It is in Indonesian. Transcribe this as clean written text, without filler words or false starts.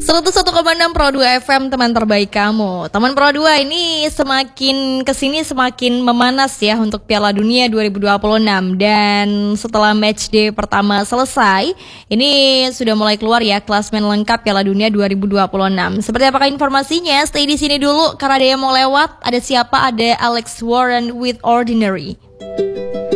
101,6 Pro 2 FM, teman terbaik kamu. Teman Pro 2 ini semakin kesini semakin memanas ya untuk Piala Dunia 2026. Dan setelah match day pertama selesai, ini sudah mulai keluar ya klasmen lengkap Piala Dunia 2026. Seperti apakah informasinya? Stay di sini dulu karena ada yang mau lewat. Ada siapa? Ada Alex Warren with Ordinary.